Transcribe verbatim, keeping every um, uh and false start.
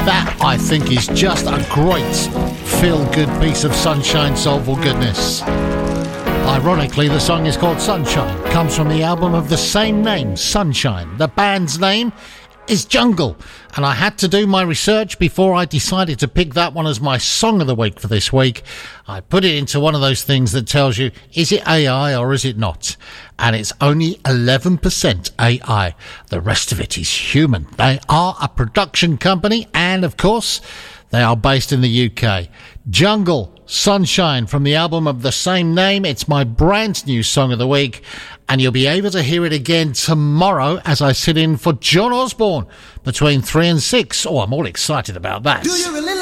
That, I think, is just a great feel-good piece of sunshine, soulful goodness. Ironically, the song is called Sunshine. Comes from the album of the same name, Sunshine. The band's name is Jungle, and I had to do my research before I decided to pick that one as my song of the week for this week. I put it into one of those things that tells you, is it A I or is it not? And it's only eleven percent A I. The rest of it is human. They are a production company, and of course, they are based in the U K. Jungle, Sunshine, from the album of the same name. It's my brand new song of the week, and you'll be able to hear it again tomorrow as I sit in for John Osborne between three and six. Oh, I'm all excited about that. Do you really